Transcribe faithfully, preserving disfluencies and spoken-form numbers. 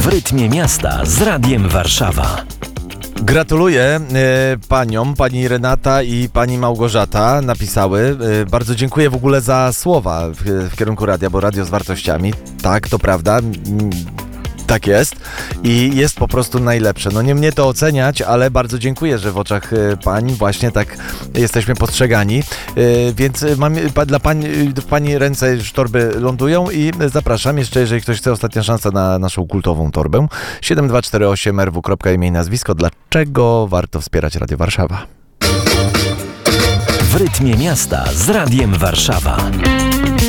W rytmie miasta z Radiem Warszawa. Gratuluję e, paniom, pani Renata i pani Małgorzata napisały. E, bardzo dziękuję w ogóle za słowa w, w kierunku radia, bo radio z wartościami. Tak, to prawda. Mm, tak jest. I jest po prostu najlepsze. No nie mnie to oceniać, ale bardzo dziękuję, że w oczach e, pań właśnie tak jesteśmy postrzegani. E, więc mam, pa, dla pań, w pani ręce już torby lądują i zapraszam jeszcze, jeżeli ktoś chce, ostatnia szansa na naszą kultową torbę. siedem dwa cztery osiem r w kropka imię i nazwisko. Dlaczego warto wspierać Radio Warszawa? W rytmie miasta z Radiem Warszawa.